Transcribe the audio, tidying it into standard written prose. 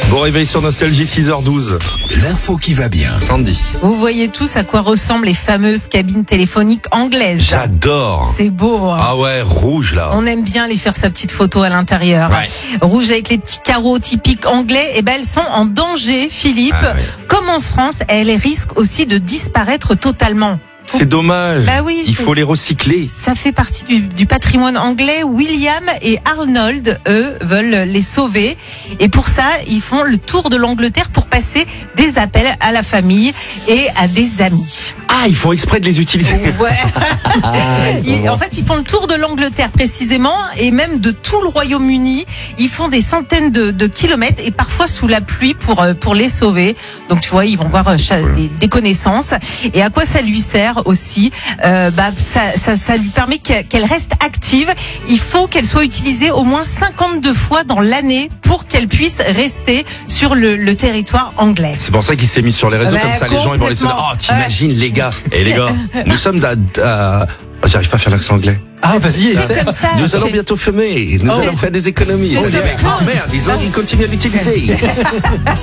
Bon réveil sur Nostalgie, 6h12. L'info qui va bien. Sandy. Vous voyez tous à quoi ressemblent les fameuses cabines téléphoniques anglaises. J'adore. C'est beau. Hein. Ah ouais, rouge là. On aime bien les faire sa petite photo à l'intérieur. Ouais. Rouge avec les petits carreaux typiques anglais. Et ben elles sont en danger, Philippe. Ah ouais. Comme en France, elles risquent aussi de disparaître totalement. C'est dommage. Bah oui, Il faut les recycler. Ça fait partie du patrimoine anglais. William et Arnold, eux, veulent les sauver. Et pour ça, ils font le tour de l'Angleterre pour passer des appels à la famille et à des amis. Ah, ils font exprès de les utiliser. Ouais. En fait, ils font le tour de l'Angleterre précisément et même de tout le Royaume-Uni. Ils font des centaines de kilomètres et parfois sous la pluie pour les sauver. Donc tu vois, ils vont voir des connaissances. Et à quoi ça lui sert aussi? Ça lui permet qu'elle reste active. Il faut qu'elle soit utilisée au moins 52 fois dans l'année pour qu'elle puisse rester sur le territoire anglais. C'est pour ça qu'il s'est mis sur les réseaux, comme ça les gens ils vont les sonner. Oh, t'imagines les gars. Et les gars, nous sommes j'arrive pas à faire l'accent anglais. Ah, vas-y, essaie. Comme ça, Nous allons bientôt fumer. Nous allons faire des économies. Mais Oh, c'est les mecs, close. merde, ils continuent à l'utiliser.